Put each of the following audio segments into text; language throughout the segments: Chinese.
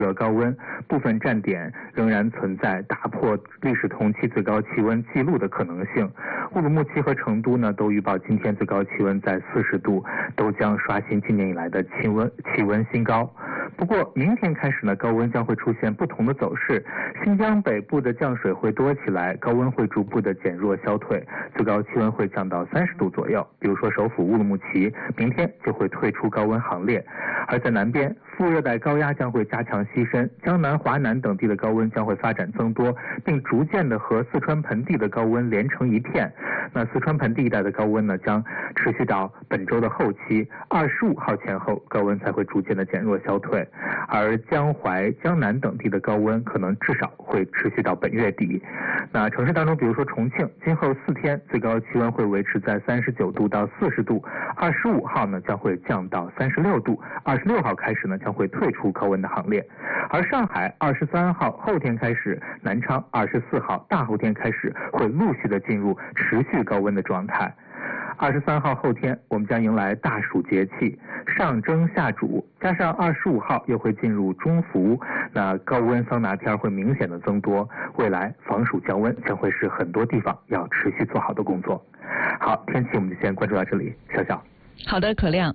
高温，部分站点仍然存在打破历史同期最高气温记录的可能性。乌鲁木齐和成都呢都预报今天最高气温在40度，都将刷新今年以来的气温新高。不过明天开始呢，高温将会出现不同的走势，新疆北部的降水会多起来，高温会逐步的减弱消退，最高气温会降到30度左右。比如说首府乌鲁木齐明天就会退出高温行列。而在南边，副热带高压将会加强西伸，江南、华南等地的高温将会发展增多，并逐渐的和四川盆地的高温连成一片。那四川盆地一带的高温呢，将持续到本周的后期，25号前后高温才会逐渐的减弱消退。而江淮、江南等地的高温可能至少会持续到本月底。那城市当中，比如说重庆，今后4天最高气温会维持在39度到40度，25号呢将会降到36度，26号开始呢将会退出高温的行列。而上海23号后天开始，南昌24号大后天开始会陆续的进入持续高温的状态。23号后天我们将迎来大暑节气，上蒸下煮，加上25号又会进入中伏，那高温桑拿天会明显的增多，未来防暑降温将会是很多地方要持续做好的工作。好，天气我们就先关注到这里，小小。 好的，可亮。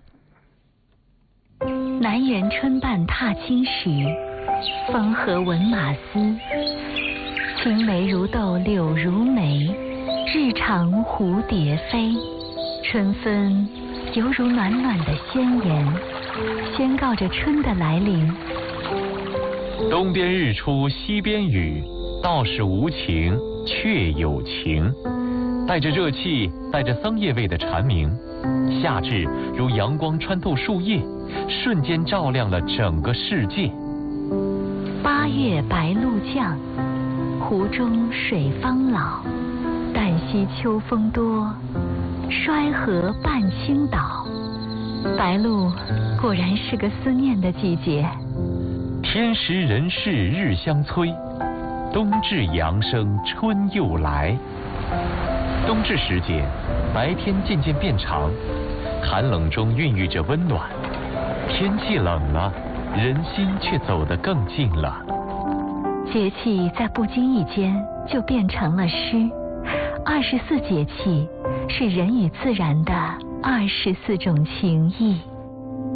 南园春半踏青时，风和闻马嘶。青梅如豆柳如眉，日长蝴蝶飞。春分犹如暖暖的宣言，宣告着春的来临。 东边日出西边雨，道是无晴却有晴。带着热气，带着桑叶味的蝉鸣，夏至如阳光穿透树叶，瞬间照亮了整个世界。 8月白露降，湖中水方老。旦夕秋风多，衰河半倾倒。白露果然是个思念的季节。 天时人事日相催，冬至阳生春又来。冬至时节，白天渐渐变长，寒冷中孕育着温暖。天气冷了，人心却走得更近了。 节气在不经意间就变成了诗。24节气是人与自然的24种情谊。